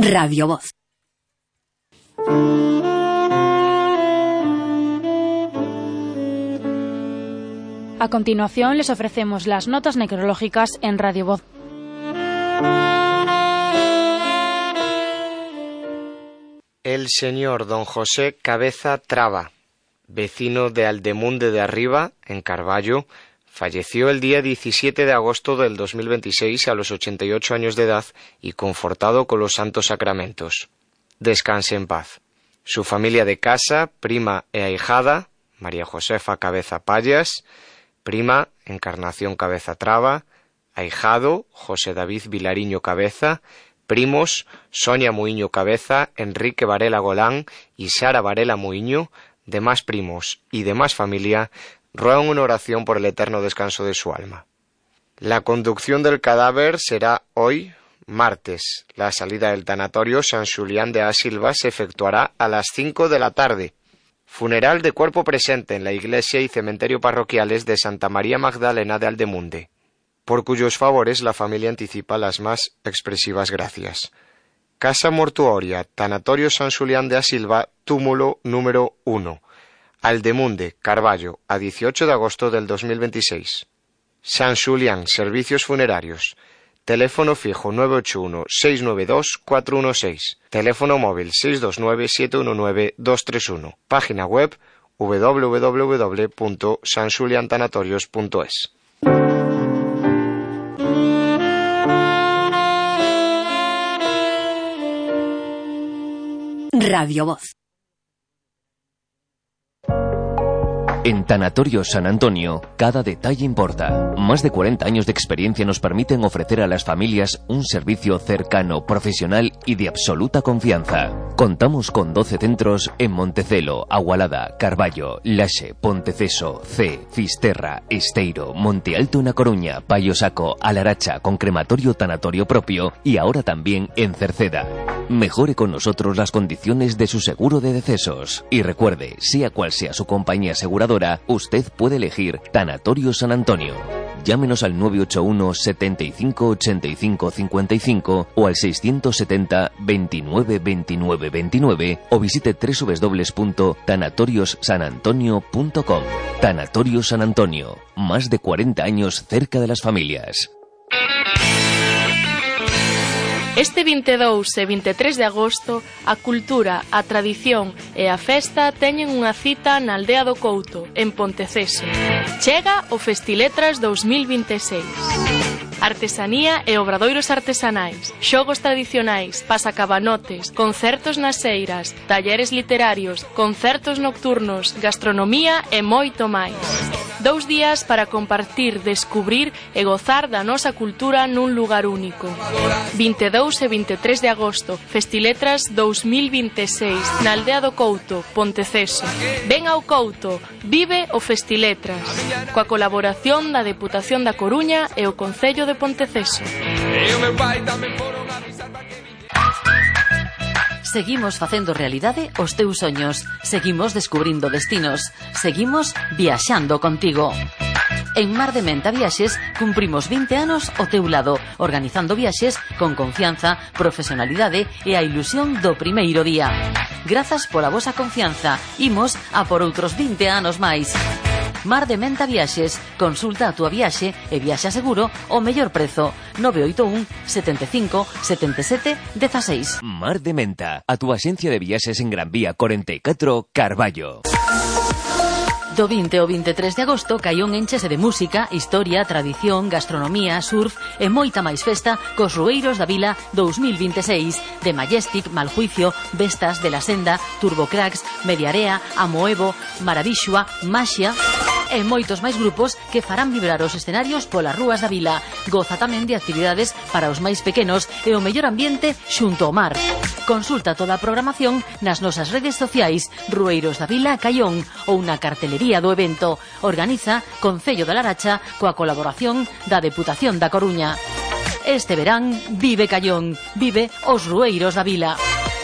Radio Voz. A continuación les ofrecemos las notas necrológicas en Radio Voz. El señor don José Cabeza Traba, vecino de Aldemunde de Arriba, en Carballo, falleció el día 17 de agosto del 2026 a los 88 años de edad y confortado con los santos sacramentos. Descanse en paz. Su familia de casa, prima e ahijada, María Josefa Cabeza Payas, prima Encarnación Cabeza Traba, ahijado José David Vilariño Cabeza, primos Sonia Muiño Cabeza, Enrique Varela Golán y Sara Varela Muiño, demás primos y demás familia, ruegan una oración por el eterno descanso de su alma. La conducción del cadáver será hoy, martes. La salida del tanatorio San Xulián de Asilva se efectuará a las 5 de la tarde. Funeral de cuerpo presente en la iglesia y cementerio parroquiales de Santa María Magdalena de Aldemunde, por cuyos favores la familia anticipa las más expresivas gracias. Casa mortuoria, Tanatorio San Xulián de Asilva, túmulo número 1, Aldemunde, Carballo, a 18 de agosto del 2026. San Xulián, servicios funerarios. Teléfono fijo 981-692-416. Teléfono móvil 629-719-231. Página web www.sanxuliantanatorios.es. Radio Voz. En Tanatorio San Antonio, cada detalle importa. Más de 40 años de experiencia nos permiten ofrecer a las familias un servicio cercano, profesional y de absoluta confianza. Contamos con 12 centros en Montecelo, Agualada, Carballo, Laxe, Ponteceso, C, Fisterra, Esteiro, Monte Alto en A Coruña, Paio Saco, Alaracha, con crematorio tanatorio propio y ahora también en Cerceda. Mejore con nosotros las condiciones de su seguro de decesos. Y recuerde, sea cual sea su compañía aseguradora, usted puede elegir Tanatorio San Antonio. Llámenos al 981 75 85 55 o al 670 29 29 29 o visite www.tanatoriossanantonio.com. Tanatorio San Antonio, más de 40 años cerca de las familias. Este 22 e 23 de agosto, a cultura, a tradición e a festa teñen unha cita na aldea do Couto, en Ponteceso. Chega o Festiletras 2026. Artesanía e obradoiros artesanais, xogos tradicionais, pasacabanotes, concertos nas eiras, talleres literarios, concertos nocturnos, gastronomía e moito máis. 2 días para compartir, descubrir e gozar da nosa cultura nun lugar único. 22 e 23 de agosto, Festiletras 2026, na aldea do Couto, Ponteceso. Ven ao Couto, vive o Festiletras, coa colaboración da Deputación da Coruña e o Concello de Ponteceso. Seguimos facendo realidade os teus soños. Seguimos descubrindo destinos. Seguimos viaxando contigo. En Mar de Menta Viaxes cumprimos 20 anos ao teu lado, organizando viaxes con confianza, profesionalidade e a ilusión do primeiro día. Grazas pola vosa confianza. Imos a por outros 20 anos máis. Mar de Menta Viaxes. Consulta a túa viaxe e viaxa seguro ao mellor prezo. 981 75 77 16. Mar de Menta, a túa axencia de viaxes en Gran Vía 44, Carballo. Do 20 ao 23 de agosto, Caión enchese de música, historia, tradición, gastronomía, surf e moita máis festa cos Rueiros da Vila 2026 de Majestic, Maljuicio, Vestas, De la Senda, Turbocracks, Mediarea, Amoevo, Maravixua, Maxia e moitos máis grupos que farán vibrar os escenarios polas rúas da vila. Goza tamén de actividades para os máis pequenos e o mellor ambiente xunto ao mar. Consulta toda a programación nas nosas redes sociais Rueiros da Vila Caión ou na cartelería do evento. Organiza Concello da Laracha coa colaboración da Deputación da Coruña. Este verán vive Caión, vive os Rueiros da Vila.